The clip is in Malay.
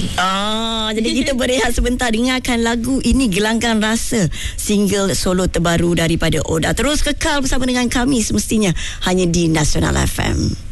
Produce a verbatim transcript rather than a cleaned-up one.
Ah, jadi kita berehat sebentar, dengarkan lagu ini, Gelanggang Rasa, single solo terbaru daripada Oda. Terus kekal bersama dengan kami semestinya hanya di Nasional F M.